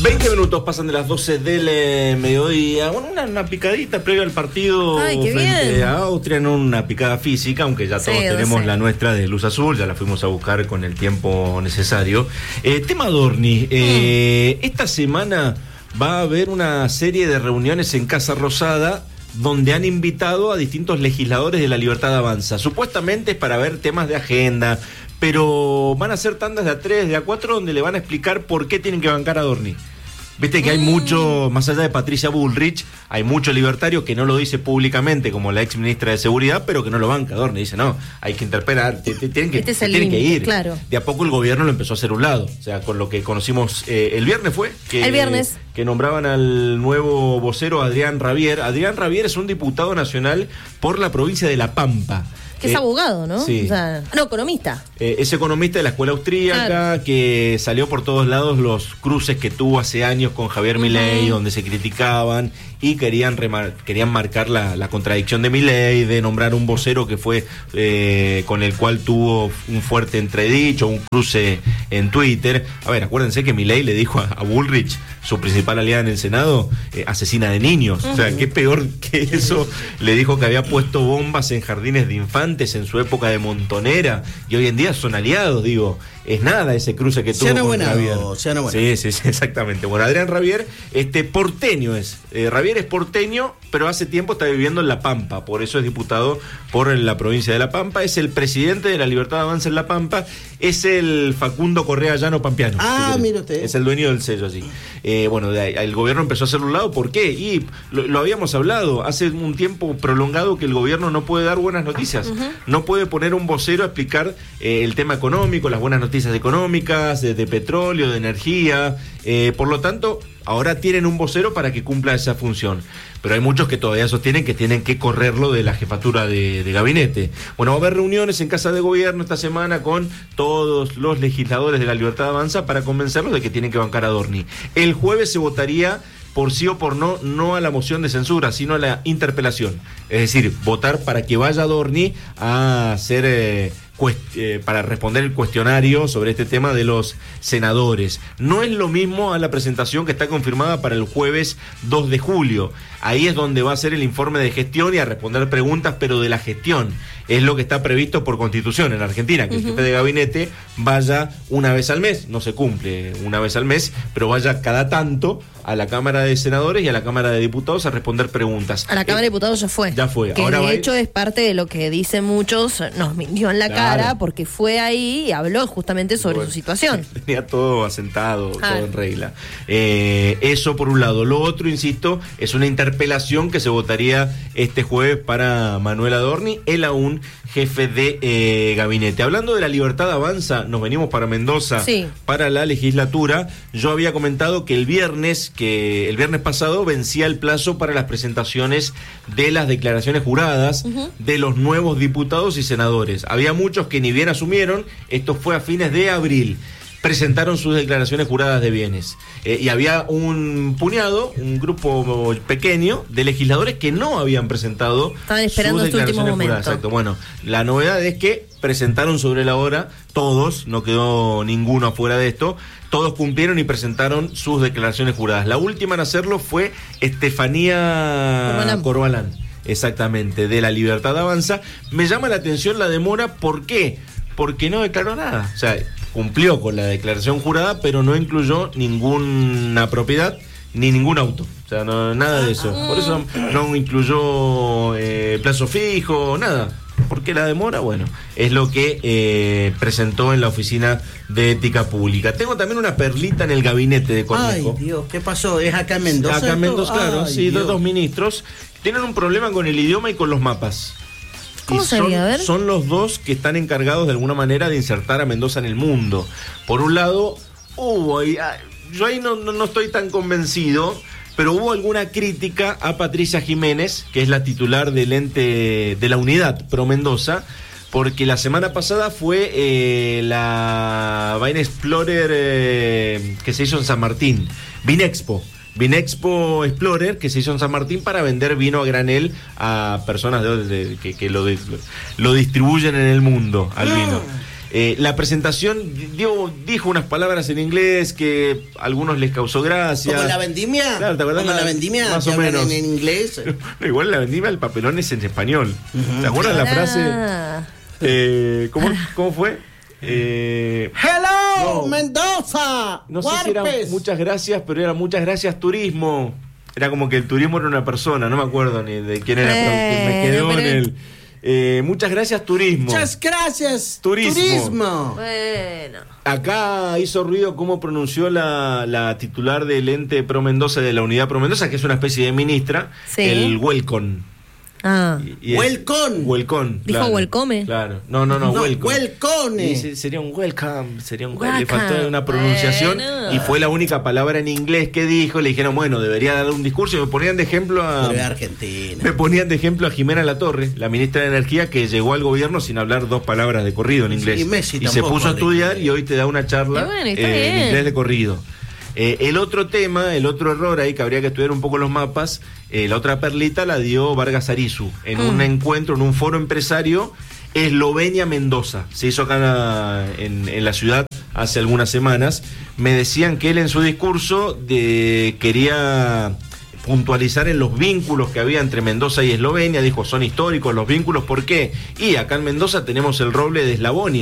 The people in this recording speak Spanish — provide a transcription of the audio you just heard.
20 minutos pasan de las 12 del mediodía. Bueno, una picadita previo al partido frente a Austria, no una picada física, aunque ya todos tenemos la nuestra de luz azul, ya la fuimos a buscar con el tiempo necesario. Tema Adorni, esta semana va a haber una serie de reuniones en Casa Rosada donde han invitado a distintos legisladores de La Libertad Avanza. Supuestamente es para ver temas de agenda, pero van a ser tandas de a 3, de a 4, donde le van a explicar por qué tienen que bancar a Adorni. Viste que hay mucho, más allá de Patricia Bullrich, hay mucho libertario que no lo dice públicamente, como la ex ministra de Seguridad, pero que no lo banca. Adorni dice, no, hay que interpelar, tienen que ir. Claro. De a poco el gobierno lo empezó a hacer un lado. O sea, con lo que conocimos el viernes que nombraban al nuevo vocero Adrián Rabier. Adrián Rabier es un diputado nacional por la provincia de La Pampa. Que es abogado, ¿no? Sí. O sea, economista. Es economista de la escuela austríaca, claro, que salió por todos lados los cruces que tuvo hace años con Javier Milei, donde se criticaban y querían marcar la contradicción de Milei, de nombrar un vocero que fue con el cual tuvo un fuerte entredicho, un cruce en Twitter. A ver, acuérdense que Milei le dijo a Bullrich, su principal aliada en el Senado, asesina de niños. O sea, qué peor que eso. Le dijo que había puesto bombas en jardines de infantes en su época de montonera, y hoy en día son aliados, digo. Es nada ese cruce que tuvo con Rabier. Sí, exactamente. Bueno, Adrián Rabier, porteño es. Rabier es porteño, pero hace tiempo está viviendo en La Pampa, por eso es diputado por la provincia de La Pampa, es el presidente de La Libertad Avanza en La Pampa, es el Facundo Correa Llano Pampeano. Mire usted. Es el dueño del sello allí. Bueno, el gobierno empezó a hacerlo a un lado, ¿por qué? Y lo habíamos hablado, hace un tiempo prolongado que el gobierno no puede dar buenas noticias, no puede poner un vocero a explicar el tema económico, las buenas noticias económicas, de petróleo, de energía, por lo tanto, ahora tienen un vocero para que cumpla esa función. Pero hay muchos que todavía sostienen que tienen que correrlo de la jefatura de gabinete. Bueno, va a haber reuniones en Casa de Gobierno esta semana con todos los legisladores de La Libertad Avanza para convencerlos de que tienen que bancar a Adorni. El jueves se votaría por sí o por no a la moción de censura, sino a la interpelación. Es decir, votar para que vaya Adorni a hacer para responder el cuestionario sobre este tema de los senadores. No es lo mismo a la presentación que está confirmada para el jueves 2 de julio. Ahí es donde va a ser el informe de gestión y a responder preguntas, pero de la gestión. Es lo que está previsto por Constitución en Argentina, que el jefe de gabinete vaya una vez al mes. No se cumple una vez al mes, pero vaya cada tanto a la Cámara de Senadores y a la Cámara de Diputados a responder preguntas. A la Cámara de Diputados ya fue. Ya fue. Que ahora de hecho es parte de lo que dicen muchos, nos mintió en la cara, porque fue ahí y habló justamente sobre su situación. Tenía todo asentado, todo en regla. Eso por un lado. Lo otro, insisto, es una interpelación que se votaría este jueves para Manuel Adorni, él aún jefe de gabinete. Hablando de La Libertad Avanza, nos venimos para Mendoza, para la legislatura. Yo había comentado que el viernes pasado vencía el plazo para las presentaciones de las declaraciones juradas de los nuevos diputados y senadores. Había muchos que ni bien asumieron, esto fue a fines de abril, presentaron sus declaraciones juradas de bienes. Y había un grupo pequeño de legisladores que no habían presentado. Estaban esperando sus este último declaraciones momento. juradas. Exacto. Bueno, la novedad es que presentaron sobre la hora todos, no quedó ninguno afuera de esto, todos cumplieron y presentaron sus declaraciones juradas. La última en hacerlo fue Estefanía Corbalán. Exactamente, de La Libertad Avanza. Me llama la atención la demora, ¿por qué? Porque no declaró nada. O sea, cumplió con la declaración jurada, pero no incluyó ninguna propiedad ni ningún auto. O sea, nada de eso. Por eso no incluyó plazo fijo, nada. ¿Por qué la demora? Bueno, es lo que presentó en la Oficina de Ética Pública. Tengo también una perlita en el gabinete de Cornejo. Ay, Dios, ¿qué pasó? ¿Es acá en Mendoza? Acá en Mendoza, claro. Sí, Dios. dos ministros tienen un problema con el idioma y con los mapas. ¿Cómo sería? A ver. Son los dos que están encargados de alguna manera de insertar a Mendoza en el mundo. Por un lado, yo ahí no estoy tan convencido, pero hubo alguna crítica a Patricia Jiménez, que es la titular del ente de la unidad Pro Mendoza, porque la semana pasada fue la Vine Explorer que se hizo en San Martín, Vinexpo Explorer, que se hizo en San Martín para vender vino a granel a personas que lo distribuyen en el mundo, al vino. La presentación dijo unas palabras en inglés que a algunos les causó gracia. ¿Como la vendimia? Claro, ¿te acuerdas? ¿Como la vendimia? Más o menos. En inglés. No, igual la vendimia, el papelón es en español. ¿Te acuerdas la frase? ¿Cómo fue? Hello, Mendoza. No sé si era muchas gracias, pero era muchas gracias turismo. Era como que el turismo era una persona, no me acuerdo ni de quién era, pero me quedó en el... muchas gracias turismo. Muchas gracias turismo. Bueno. Acá hizo ruido cómo pronunció la titular del ente Pro Mendoza, de la unidad Pro Mendoza, que es una especie de ministra, el welcome. Welcome. ¿Dijo claro, welcome? Claro. No, welcome. Sería un welcome. Le faltó una pronunciación y fue la única palabra en inglés que dijo. Le dijeron, bueno, debería dar un discurso y me ponían de ejemplo a Jimena Latorre, la ministra de Energía, que llegó al gobierno sin hablar 2 palabras de corrido en inglés. Y se puso a estudiar y hoy te da una charla en inglés de corrido. El otro tema, el otro error ahí que habría que estudiar un poco los mapas, la otra perlita la dio Vargas Arizu en un encuentro, en un foro empresario Eslovenia-Mendoza. Se hizo acá en la ciudad hace algunas semanas. Me decían que él en su discurso quería puntualizar en los vínculos que había entre Mendoza y Eslovenia. Dijo, son históricos los vínculos, ¿por qué? Y acá en Mendoza tenemos el roble de Eslavonia.